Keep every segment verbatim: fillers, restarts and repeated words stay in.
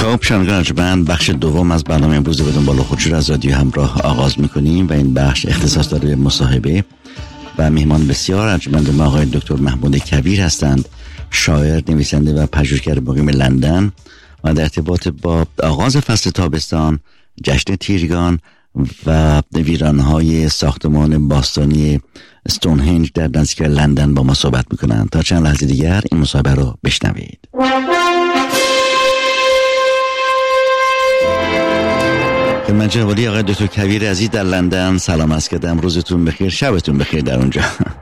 خب شنوندگان ارجمند، بخش دوم از برنامه امروز بدون بالا خودشو را از رادیو همراه آغاز میکنیم و این بخش اختصاص داره به مصاحبه و مهمان بسیار ارجمند ما آقای دکتر محمود کویر هستند، شاعر، نویسنده و پژوهشگر مقیم لندن و در ارتباط با آغاز فصل تابستان، جشن تیرگان و ویرانهای ساختمان باستانی استونهنج در نزدیکی لندن با ما صحبت میکنند. تا چند لحظه دیگر این مصاحبه رو بشنوید. من جوادی آقای دکتر کویر عزیز در لندن سلام عرض کردم. روزتون بخیر، شبتون بخیر در اونجا.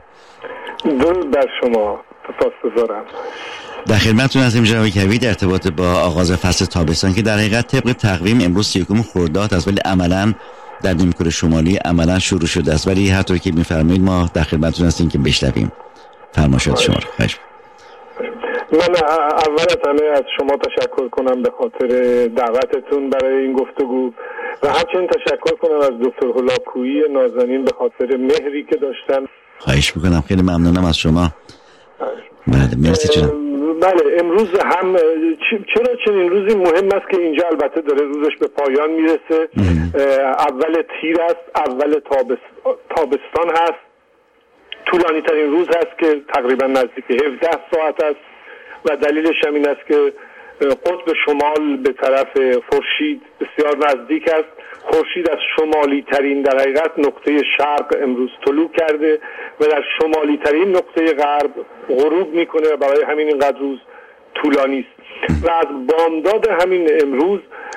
درود بر شما، سپاسگزارم. در خدمتتون هستیم جناب کویر در ارتباط با آغاز فصل تابستان که در حقیقت طبق تقویم امروز سی و یکم خرداد است، ولی عملاً در نیمکره شمالی عملاً شروع شده است، ولی هر طور که می‌فرمایید ما در خدمتتون هستیم که بشنویم فرمایشات شما رو. خواهش من اول از همه از شما تشکر کنم به خاطر دعوتتون برای این گفتگو و همچنین تشکر کنم از دکتر هولاکویی نازنین به خاطر مهری که داشتن. خواهش میکنم، خیلی ممنونم از شما. بله مرسی. چرا بله امروز هم چرا چنین روزی مهم است که اینجا البته داره روزش به پایان میرسه. اول تیر است، اول تابستان هست، طولانی ترین روز هست که تقریبا نزدیک هفده ساعت است و دلیلش هم این است که قطب شمال به طرف خورشید بسیار نزدیک است. خورشید از شمالی ترین در حقیقت نقطه شرق امروز طلوع کرده و در شمالی ترین نقطه غرب غروب میکنه و برای همین اینقدر روز طولانی است. و از بامداد همین امروز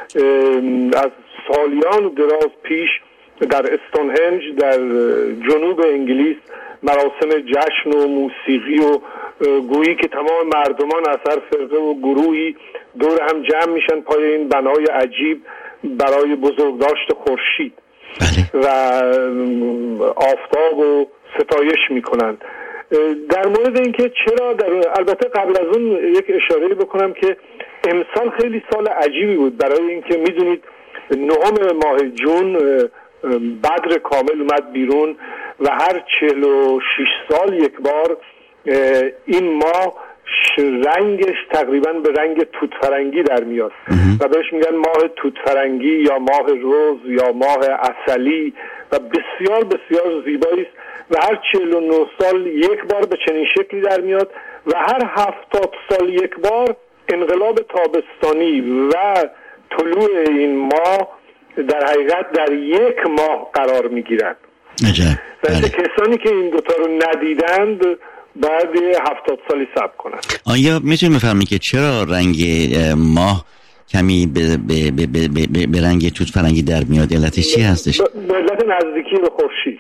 از سالیان دراز پیش در استونهنج در جنوب انگلیس مراسم جشن و موسیقی و گویی که تمام مردمان از هر فرقه و گروهی دور هم جمع میشن پای این بنای عجیب برای بزرگداشت خورشید و آفتاب و ستایش میکنن. در مورد اینکه چرا در البته قبل از اون یک اشاره بکنم که امسال خیلی سال عجیبی بود، برای اینکه میدونید نهم ماه جون بدر کامل اومد بیرون و هر چهل و شش سال یک بار این ماه رنگش تقریبا به رنگ توت فرنگی در میاد و بهش میگن ماه توت فرنگی یا ماه روز یا ماه عسلی و بسیار بسیار زیبایی است و هر چهل و نه سال یک بار به چنین شکلی در میاد و هر هفتاد سال یک بار انقلاب تابستانی و طلوع این ماه در حقیقت در یک ماه قرار میگیرد. و کسانی که این دوتا رو ندیدند باید هفتاد سالی صبر کنند. آیا میتونیم بفهمیم که چرا رنگ ماه کمی به, به, به, به, به, به رنگ توت فرنگی در میاد؟ علتش چی هستش؟ به علت نزدیکی به خورشید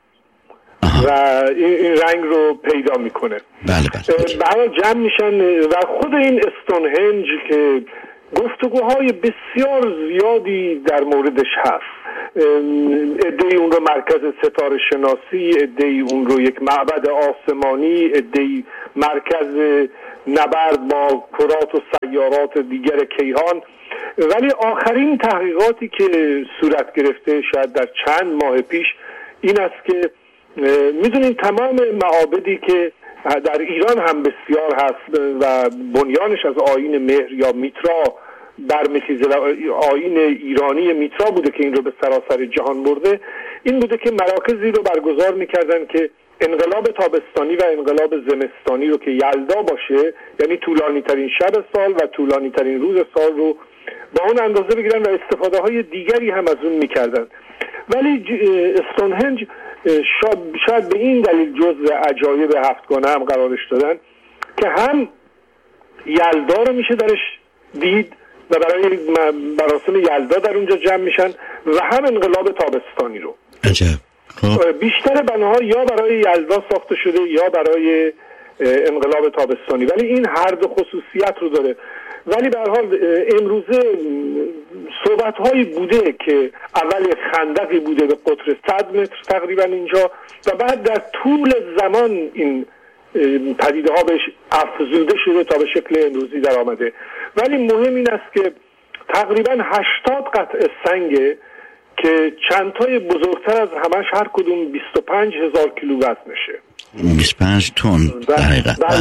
و این, این رنگ رو پیدا میکنه. بله بله. برای جمع میشن و خود این استونهنج که گفتگوهای بسیار زیادی در موردش هست. عده‌ای اون رو مرکز ستاره شناسی، عده‌ای اون رو یک معبد آسمانی، عده‌ای مرکز نبرد با کرات و سیارات دیگر کیهان. ولی آخرین تحقیقاتی که صورت گرفته شاید در چند ماه پیش این است که میدونید تمام معابدی که در ایران هم بسیار هست و بنیانش از آیین مهر یا میترا برمیخیزه و آیین ایرانی میترا بوده که این رو به سراسر جهان برده، این بوده که مراکزی رو برگزار میکردن که انقلاب تابستانی و انقلاب زمستانی رو که یلدا باشه، یعنی طولانی ترین شب سال و طولانی ترین روز سال رو با اون اندازه بگیرن و استفاده های دیگری هم از اون میکردن. ولی استونهنج شاید به این دلیل جزء عجایب هفتگانه هم قرارش دادن که هم یلدا رو میشه درش دید و برای مراسم یلدا در اونجا جمع میشن و هم انقلاب تابستانی رو. عجب. خب بیشتر بناها یا برای یلدا ساخته شده یا برای انقلاب تابستانی، ولی این هر دو خصوصیت رو داره. ولی به هر حال امروزه صحبت‌هایی بوده که اول خندقی بوده به قطر صد متر تقریبا اینجا و بعد در طول زمان این پدیده ها بهش افزوده شده تا به شکل امروزی در آمده. ولی مهم این است که تقریبا هشتاد قطعه سنگه که چندتای بزرگتر از همش هر کدوم بیست و پنج هزار کیلو وزنشه. بیست و پنج تن در حقیقت. بله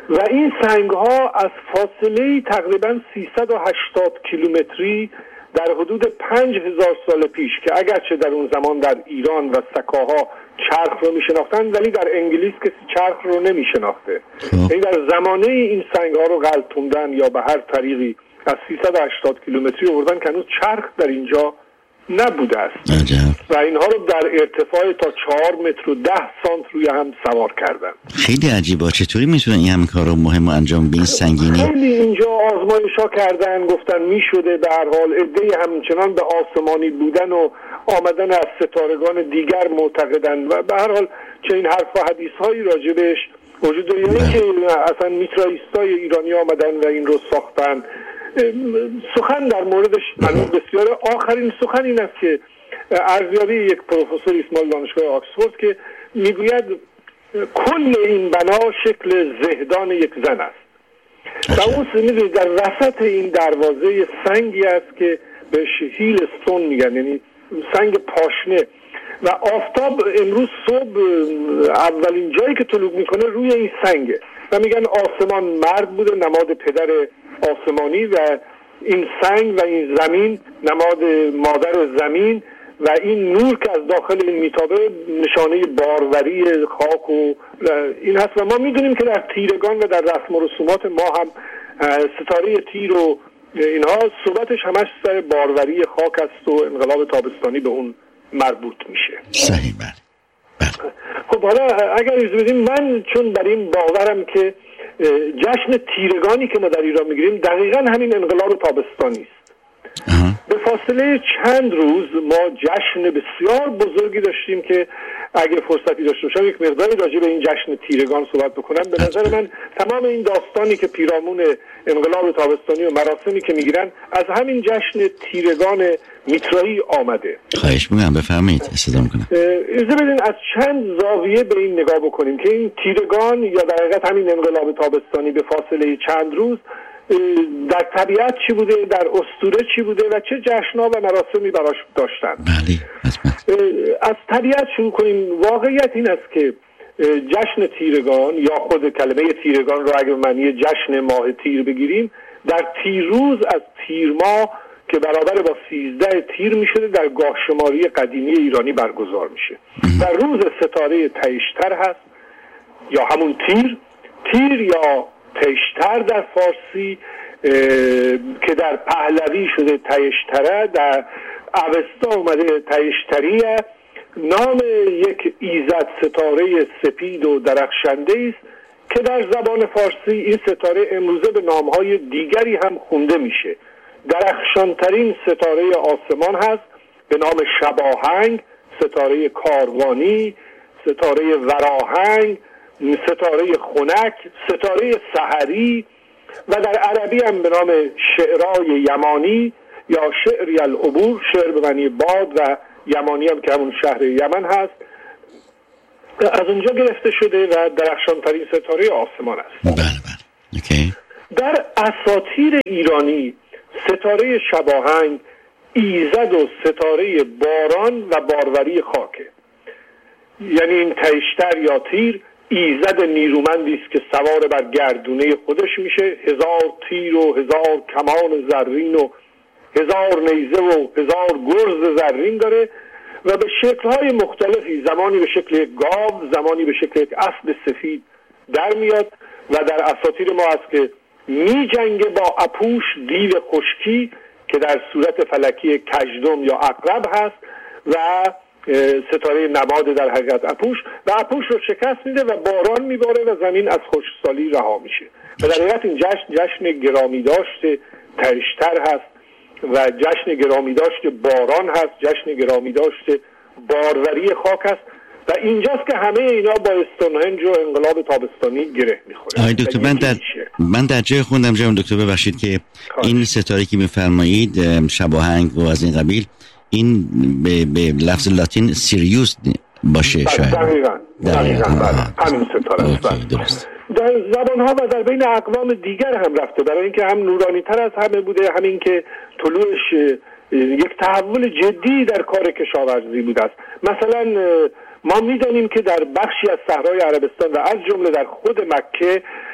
و این سنگ ها از فاصله تقریبا سیصد و هشتاد کیلومتری در حدود پنج هزار سال پیش که اگرچه در اون زمان در ایران و سکاها چرخ رو میشناختن ولی در انگلیس کسی چرخ رو نمیشناخته. یعنی در زمانه این سنگ ها رو غلطوندن یا به هر طریقی از سیصد و هشتاد کیلومتری آوردن که هنوز چرخ در اینجا نبوده است و اینها رو در ارتفاع تا چهار متر و ده سانت روی هم سوار کردن. خیلی عجیبه. چطوری میتونن این همه کار رو مهم و انجام بدن؟ سنگینی خیلی اینجا آزمایش‌ها کردن، گفتن میشده. به هر حال عده‌ای همچنان به آسمانی بودن و آمدن از ستارگان دیگر معتقدن و به هر حال چه این حرف و حدیث‌هایی راجبش وجود داره. یعنی که اصلا میترائیستای ایرانی آمدن و این رو ساختن. سخن در موردش هنوز بسیاره. آخرین سخن این است که ارزیابی یک پروفسور اسمال دانشگاه آکسفورد که میگوید کل این بنا شکل زهدان یک زن است و اون میدونید در وسط این دروازه سنگی است که بهش هیل استون میگن، یعنی سنگ پاشنه و آفتاب امروز صبح اولین جایی که طلوع میکنه روی این سنگه و میگن آسمان مرد بوده، نماد پدر آسمانی، و این سنگ و این زمین نماد مادر زمین و این نور که از داخل این میتابه نشانه باروری خاک و این هست. و ما میدونیم که در تیرگان و در رسم و رسومات ما هم ستاره تیر و اینها صحبتش همش سر باروری خاک است و انقلاب تابستانی به اون مربوط میشه. صحیح. بله. خب حالا اگر اجازه بدیم من چون بر این باورم که جشن تیرگانی که ما در ایران میگیریم دقیقاً همین انقلاب تابستانی است. به فاصله چند روز ما جشن بسیار بزرگی داشتیم که اگه فرصتی داشته باشم یک مقداری راجع به این جشن تیرگان صحبت بکنم. به نظر من تمام این داستانی که پیرامون انقلاب تابستانی و مراسمی که میگیرن از همین جشن تیرگان میترایی آمده. خواهش می‌کنم بفرمایید. استفاده می‌کنم. اجازه بدین از چند زاویه به این نگاه بکنیم که این تیرگان یا در حقیقت همین انقلاب تابستانی به فاصله چند روز در طبیعت چی بوده، در اسطوره چی بوده و چه جشن‌ها و مراسمی براش داشتن. بله حتما. از طبیعت شروع کنیم. واقعیت این است که جشن تیرگان یا خود کلمه تیرگان رو اگر معنی جشن ماه تیر بگیریم، در تیرروز از تیر ماه که برابر با سیزده تیر میشده در گاه شماری قدیمی ایرانی برگزار میشه. در روز ستاره تیشتر هست یا همون تیر تیر یا تیشتر در فارسی که در پهلوی شده تیشتره، در اوستا اومده تیشتریه. نام یک ایزد ستاره سپید و درخشنده است که در زبان فارسی این ستاره امروزه به نامهای دیگری هم خونده میشه. درخشانترین ستاره آسمان هست به نام شباهنگ، ستاره کاروانی، ستاره وراهنگ، ستاره خنک، ستاره سحری و در عربی هم به نام شعرای یمانی یا شعری العبور، شعر به معنی باد و یمانی هم که همون شهر یمن هست، از اونجا گرفته شده و درخشانترین ستاره آسمان است. بله بله. اوکی. در اساطیر ایرانی ستاره شباهنگ ایزد و ستاره باران و باروری خاکه. یعنی این تیشتر یا تیر ایزد نیرومندی است که سوار بر گردونه خودش میشه، هزار تیر و هزار کمان زرین و هزار نیزه و هزار گرز زرین داره و به شکل‌های مختلفی، زمانی به شکل گاو، زمانی به شکل یک اسب سفید در میاد و در اساطیر ما است که می جنگه با اپوش دیو خشکی که در صورت فلکی کژدم یا عقرب هست و ستاره نماد در حقیقت اپوش و اپوش رو شکست میده و باران میباره و زمین از خشکسالی رها میشه و در حقیقت این جشن جشن گرامی داشته تیشتر هست و جشن گرامی داشته باران هست، جشن گرامی داشته باروری خاک هست و اینجاست که همه اینا با استونهنج و انقلاب تابستانی گره میخوره. آقای دکتر من در من در جای خوندم جناب دکتر ببخشید که این ستاره که میفرمایید شباهنگ و از این قبیل این به, به لفظ لاتین سیریوس باشه شاید. دقیقاً دقیقاً همین ستاره است. در زبان‌ها و در بین اقوام دیگر هم رفته برای اینکه هم نورانی تر از همه بوده، همین که طلوعش یک تحول جدی در کار کشاورزی بوده است. مثلا ما می‌دانیم که در بخشی از صحرای عربستان و از جمله در خود مکه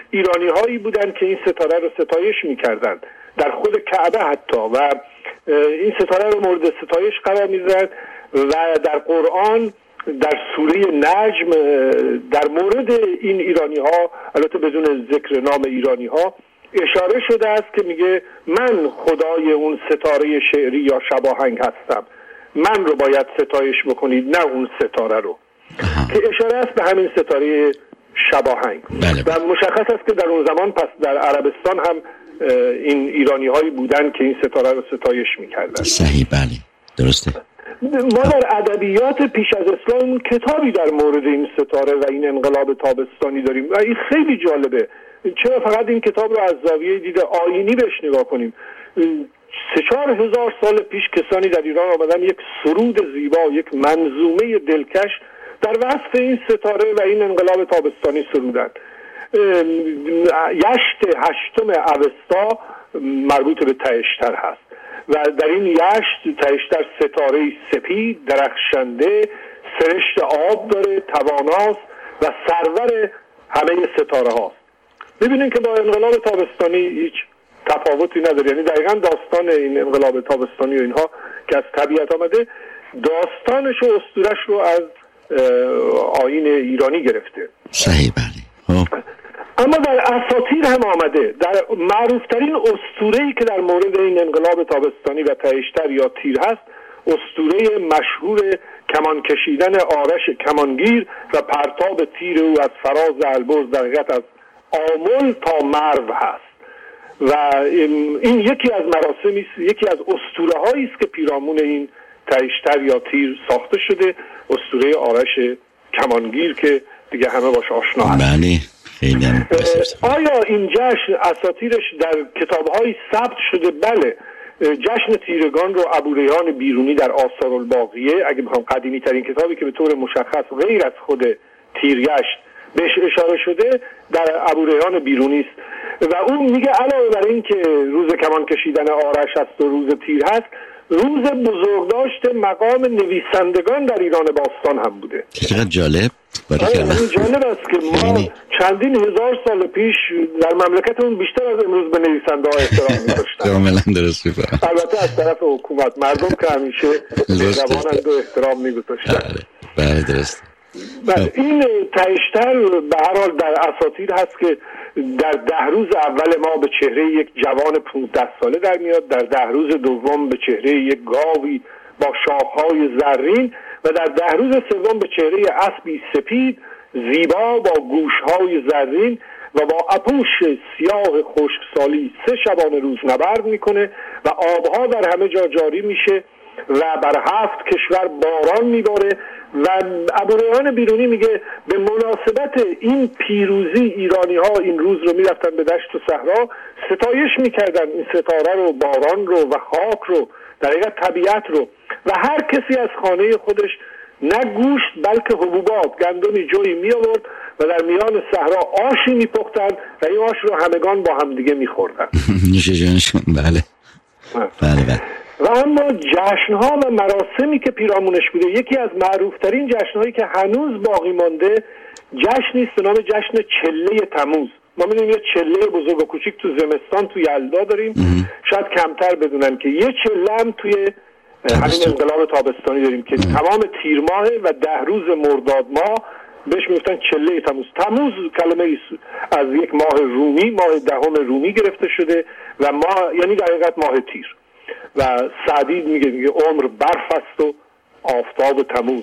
ایرانی هایی بودن که این ستاره رو ستایش میکردن، در خود کعبه حتی، و این ستاره رو مورد ستایش قرار میدادن و در قرآن در سوره نجم در مورد این ایرانی ها، البته بدون ذکر نام ایرانی ها، اشاره شده است که میگه من خدای اون ستاره شعری یا شباهنگ هستم، من رو باید ستایش بکنید نه اون ستاره رو. آها. که اشاره است به همین ستاره شباهنگ. بله. و مشخص است که در اون زمان پس در عربستان هم این ایرانی هایی بودن که این ستاره رو ستایش میکردن. صحیح، بله درسته. ما در ادبیات پیش از اسلام کتابی در مورد این ستاره و این انقلاب تابستانی داریم و این خیلی جالبه. چرا فقط این کتاب رو از زاویه دید آیینی بهش نگاه کنیم؟ سه چهار هزار سال پیش کسانی در ایران آمدن یک سرود زیبا، یک منظومه دلکش در وصف این ستاره و این انقلاب تابستانی سرودن. یشت هشتم اوستا مربوط به تهشتر هست و در این یشت تهشتر ستاره سپید درخشنده سرشت آب داره، تواناست و سرور همه ستاره هاست. ببینید که با انقلاب تابستانی هیچ تفاوتی نداره، یعنی دقیقا داستان این انقلاب تابستانی و اینها که از طبیعت آمده داستانش و اسطورش رو از آیین ایرانی گرفته. صحیح، بله. اما در اساطیر هم آمده. در معروفترین اسطوره‌ای که در مورد این انقلاب تابستانی و تهشتر یا تیر هست، اسطوره مشهور کمان کشیدن آرش کمانگیر و پرتاب تیر او از فراز البرز در حقیقت از آمل تا مرو هست و این یکی از مراسمی است، یکی از اسطوره‌هایی است که پیرامون این تهشتر یا تیر ساخته شده، اسطوره آرش کمانگیر که دیگه همه باش آشنا هست. بله. آیا این جشن اساطیرش در کتاب‌های ثبت شده؟ بله. جشن تیرگان رو ابوریحان بیرونی در آثار الباقیه، اگه بخوام قدیمی ترین کتابی که به طور مشخص غیر از خود تیرگشت بهش اشاره شده، در ابوریحان بیرونی است و اون میگه علاوه بر این که روز کمان کشیدن آرش هست و روز تیر هست، روز بزرگداشت مقام نویسندگان در ایران باستان هم بوده. چقدر جالب. این جالب است که ما چندین هزار سال پیش در مملکتمون بیشتر از امروز به نویسنده ها احترام می‌ذاشتن. کاملا درست می‌فهمم. البته از طرف حکومت، مردم که همیشه زبانند و احترام می‌گذاشتن. بله درست. این تهشتر به هر حال در اساطیر هست که در ده روز اول ما به چهره یک جوان پانزده ساله در میاد، در ده روز دوم به چهره یک گاوی با شاخهای زرین و در ده روز سوم به چهره اسبی سپید زیبا با گوشهای زرین و با اپوش سیاه خشکسالی سه شبانه روز نبرد میکنه و آبها در همه جا جاری میشه و بر هفت کشور باران میباره و ابوریحان بیرونی میگه به مناسبت این پیروزی ایرانی ها این روز رو میرفتن به دشت و صحرا ستایش میکردن این ستاره رو، باران رو و خاک رو، در حقیقت طبیعت رو، و هر کسی از خانه خودش نه گوشت بلکه حبوبات، گندمی جوی می آورد و در میان صحرا آشی میپختن و این آش رو همگان با هم دیگه میخوردن. نوش جانشون. بله بله بله. و اما جشنها و مراسمی که پیرامونش بوده، یکی از معروفترین جشنهایی که هنوز باقی مانده جشنی است به نام جشن چله تموز. ما می‌دونیم یه چله بزرگ و کوچیک تو زمستان تو یلدا داریم، شاید کمتر بدونن که یه چله هم توی همین انقلاب تابستانی داریم که تمام تیر ماه و ده روز مرداد ماه بهش میگفتن چله تموز. تموز کلمه از یک ماه رومی، ماه دهم رومی گرفته شده و ماه یعنی در حقیقت ماه تیر و سعدی میگه میگه عمر برف است و آفتاب تموز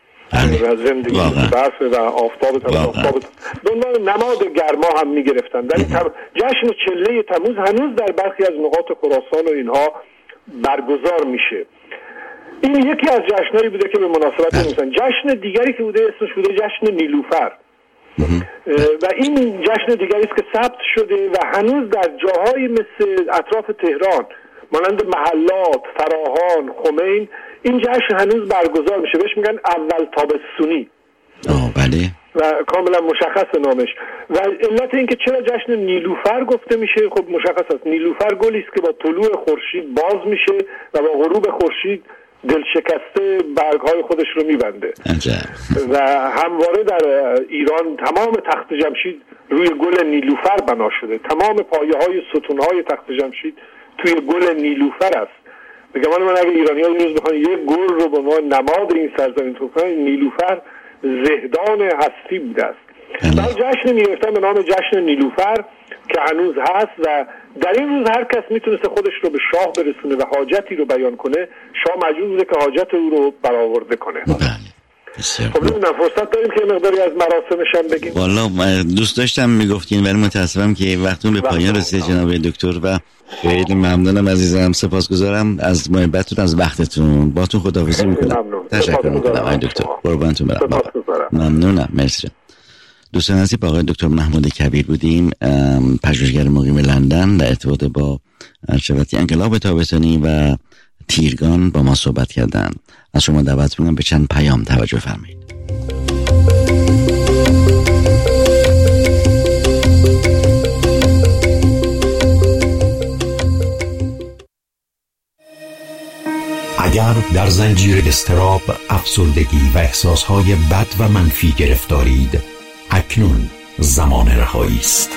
و زندگی برف و آفتاب تموز. آفتاب به عنوان نماد گرما هم میگرفتن. در این جشن چله تموز هنوز در برخی از نقاط خراسان و اینها برگزار میشه. این یکی از جشنایی بوده که به مناسبت میگن. جشن دیگری که بوده اسمش بوده جشن نیلوفر و این جشن دیگری است که ثبت شده و هنوز در جاهای مثل اطراف تهران مانند محلات، فراهان، خمین این جشن هنوز برگزار میشه. بهش میگن اول تابستونی. آه بله. و کاملا مشخص نامش. و علت این که چرا جشن نیلوفر گفته میشه خب مشخص است. نیلوفر گلی است که با طلوع خورشید باز میشه و با غروب خورشید دلشکسته برگهای خودش رو میبنده و همواره در ایران تمام تخت جمشید روی گل نیلوفر بنا شده. تمام پایه های ستون های تخت جمشید توی گل نیلوفر است. بگم من اگه ایرانی ها روز بخوان یک گل رو به ما نماد این سرزمین تو کنن، نیلوفر زهدان هستی بوده است. و جشن میگرفتن به نام جشن نیلوفر که هنوز هست و در این روز هر کس میتونسته خودش رو به شاه برسونه و حاجتی رو بیان کنه. شاه مجبور بوده که حاجت او رو برآورده کنه. خب نمیدونم فرصت داریم که مقداری از مراسمش هم بگیم. والا دوست داشتم میگفتین ولی متاسفم که وقتون به پایان رسید جناب دکتر و خیلی ممنونم عزیزم. سپاسگزارم از محبتتون، از وقتتون. باهاتون خداحافظی میکنم. تشکر میکنم آقای دکتر. قربانتون برم. ممنونم. مرسی. دوستان عزیز، با آقای دکتر محمود کبیر بودیم، پژوهشگر مقیم لندن، در ارتباط با شبکه انقلاب تابستانی و تیرگان با ما صحبت کردن. از شما دعوت می‌کنم به چند پیام توجه فرمایید. اگر در زنجیر اضطراب، افسردگی و احساسهای بد و منفی گرفتارید، اکنون زمان رهایی است.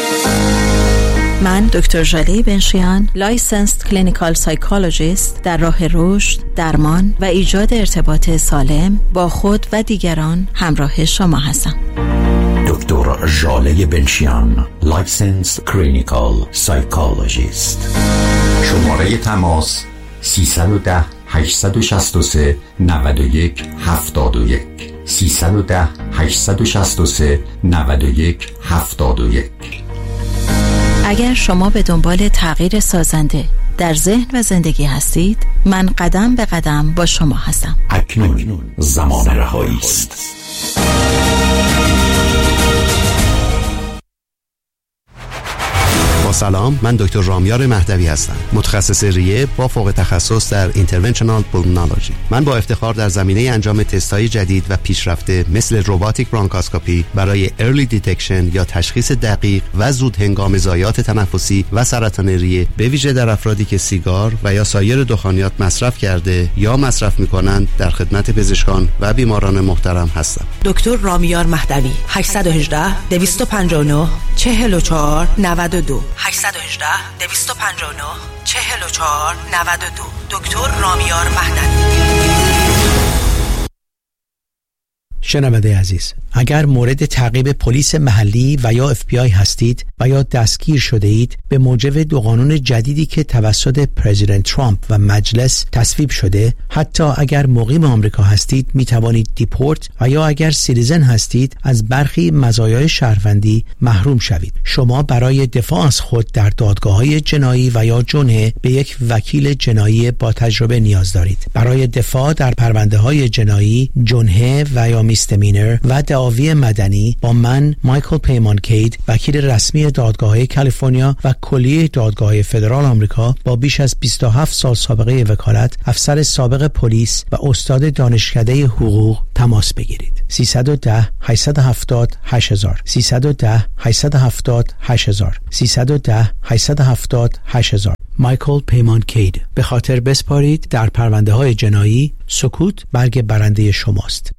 من دکتر ژاله بنشیان، لایسنسد کلینیکال سایکولوژیست، در راه رشد، درمان و ایجاد ارتباط سالم با خود و دیگران همراه شما هستم. دکتر ژاله بنشیان، لایسنسد کلینیکال سایکولوژیست. شماره تماس سیصد و ده هشتصد و شصت و سه نود و یک هفتاد و یک سیصد و ده هشتصد و شصت و سه نود و یک هفتاد و یک. اگر شما به دنبال تغییر سازنده در ذهن و زندگی هستید، من قدم به قدم با شما هستم. اکنون زمان رهایی است. با سلام، من دکتر رامیار مهدوی هستم، متخصص ریه با فوق تخصص در اینترونشنال پولمونولوژی. من با افتخار در زمینه انجام تست‌های جدید و پیشرفته مثل روباتیک برانکاسکوپی برای ارلی دیتکشن یا تشخیص دقیق و زود هنگام ضایعات تنفسی و سرطان ریه، به ویژه در افرادی که سیگار و یا سایر دخانیات مصرف کرده یا مصرف می‌کنند، در خدمت پزشکان و بیماران محترم هستم. دکتر رامیار مهدوی، هشت یک هشت دویست و پنجاه و نه چهل و چهار نود و دو هشت یک هشت دویست و پنجاه و نه چهل و چهار نود و دو. دکتر رامیار مهدوی. شنونده عزیز، اگر مورد تعقیب پلیس محلی و یا اف بی آی هستید و یا دستگیر شده اید به موجب دو قانون جدیدی که توسط پرزیدنت ترامپ و مجلس تصویب شده، حتی اگر مقیم آمریکا هستید می توانید دیپورت و یا اگر سیتیزن هستید از برخی مزایای شهروندی محروم شوید. شما برای دفاع از خود در دادگاه‌های جنایی و یا جنحه به یک وکیل جنایی با تجربه نیاز دارید. برای دفاع در پرونده‌های جنایی، جنحه و یا میستمینر و دعاوی مدنی با من مایکل پیمان کید، وکیل رسمی دادگاه‌های کالیفرنیا و کلیه دادگاه‌های فدرال آمریکا با بیش از بیست و هفت سال سابقه وکالت، افسر سابق پلیس و استاد دانشکده حقوق تماس بگیرید. سیصد و ده هشتصد و هفتاد هشت هزار سیصد و ده هشتصد و هفتاد هشت هزار سیصد و ده هشتصد و هفتاد هشت هزار. مایکل پیمان کید. به خاطر بسپارید در پرونده‌های جنایی، سکوت برگ برنده شماست.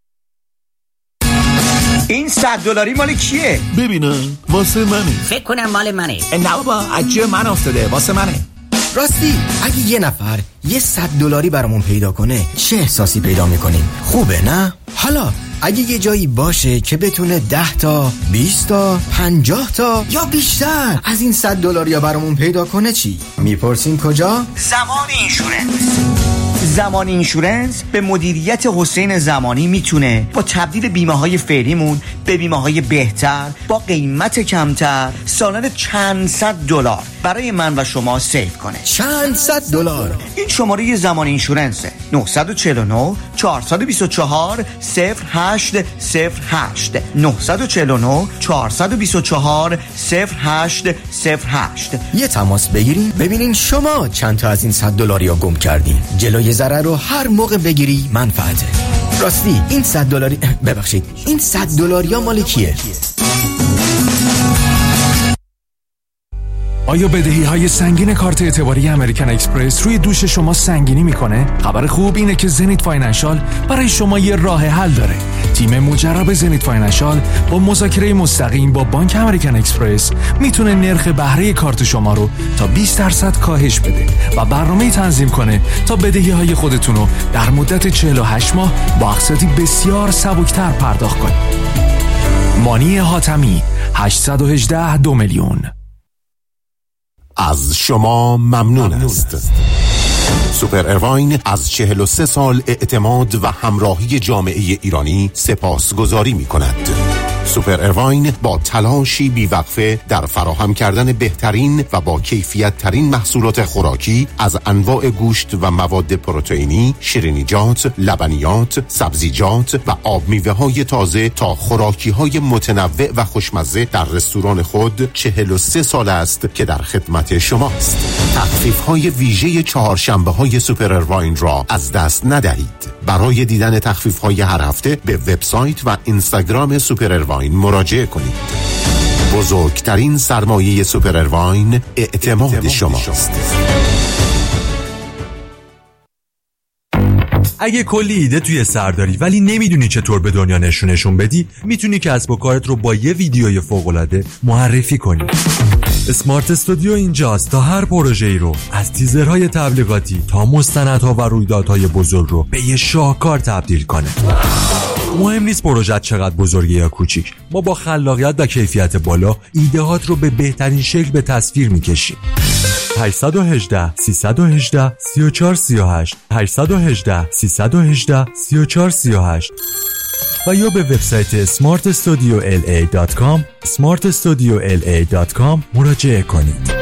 این صد دلاری مال کیه؟ ببینم، واسه منه. فکر کنم مال منه. نه بابا، از جیب من افتاده، واسه منه. راستی اگه یه نفر یه صد دلاری برامون پیدا کنه چه احساسی پیدا میکنیم؟ خوبه نه؟ حالا اگه یه جایی باشه که بتونه ده تا، بیست تا، پنجاه تا یا بیشتر از این صد دلاریا برامون پیدا کنه چی؟ میپرسین کجا؟ زمان اینشورنس. زمان اینشورنس به مدیریت حسین زمانی میتونه با تبدیل بیمه های فعلیمون به بیمه های بهتر با قیمت کمتر سالانه چند صد دلار برای من و شما سیو کنه. چند صد دلار. این شماره زمان اینشورنسه. نه چهار نه چهار دو چهار صفر هشت صفر هشت نه چهار نه چهار دو چهار صفر هشت صفر هشت. یه تماس بگیرین ببینین شما چند تا از این صد دلاریا گم کردین. جلوی ضرر رو هر موقع بگیری منفعته. راستی این صد دلاری ببخشید این صد دلاریا مال کیه؟ آیا بدهی‌های سنگین کارت اعتباری امریکن اکسپرس روی دوش شما سنگینی میکنه؟ خبر خوب اینه که زنیت فاینانشال برای شما یه راه حل داره. تیم مجرب زنیت فاینانشال با مذاکره مستقیم با بانک امریکن اکسپرس میتونه نرخ بهره کارت شما رو تا بیست درصد کاهش بده و برنامه‌ای تنظیم کنه تا بدهی‌های خودتون رو در مدت چهل و هشت ماه با اقساطی بسیار سبکتر پرداخت کنید. مانی حاتمی هشت یک هشت دو میلیون. از شما ممنون است. سوپر اروین از چهل و سه سال اعتماد و همراهی جامعه ایرانی سپاسگزاری می کند. سوپر اروین با تلاشی بیوقفه در فراهم کردن بهترین و با کیفیت ترین محصولات خوراکی از انواع گوشت و مواد پروتئینی، شیرینیجات، لبنیات، سبزیجات و آب میوه های تازه تا خوراکی های متنوع و خوشمزه در رستوران خود چهل و سه سال است که در خدمت شماست. تخفیف های ویژه چهارشنبه های سوپر اروین را از دست ندهید. برای دیدن تخفیف های هر هفته به وبسایت و اینستاگرام سوپر اروین مراجعه کنید. بزرگترین سرمایه سوپر اروین اعتماد شماست. اگه کلی ایده توی سر داری ولی نمیدونی چطور به دنیا نشونشون بدی، میتونی کسب و کارت رو با یه ویدیوی فوق‌العاده معرفی کنی. اسمارت استودیو اینجاست تا هر پروژه‌ای رو از تیزرهای تبلیغاتی تا مستندها و رویدادهای بزرگ رو به یه شاهکار تبدیل کنه. مهم نیست پروژه چقدر بزرگه یا کوچیک، ما با خلاقیت و کیفیت بالا ایده‌هات رو به بهترین شکل به تصویر می‌کشیم. هشت یک هشت سه یک هشت سه چهار سه هشت هشت یک هشت سه یک هشت سه چهار سه هشت و یا به وبسایت اسمارت استودیو ال ای دات کام اسمارت استودیو ال ای دات کام مراجعه کنید.